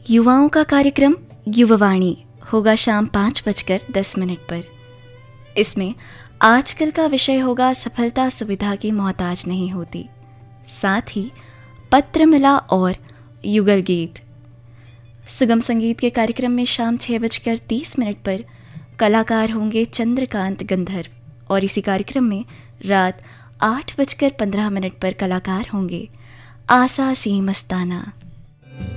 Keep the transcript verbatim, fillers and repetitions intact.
युवाओं का कार्यक्रम युवावाणी होगा शाम पाँच बजकर दस मिनट पर। इसमें आजकल का विषय होगा सफलता सुविधा की मोहताज नहीं होती, साथ ही पत्र मिला और युगल गीत। सुगम संगीत के कार्यक्रम में शाम छः बजकर तीस मिनट पर कलाकार होंगे चंद्रकांत गंधर्व और इसी कार्यक्रम में रात आठ बजकर पंद्रह मिनट पर कलाकार होंगे आसा सी मस्ताना।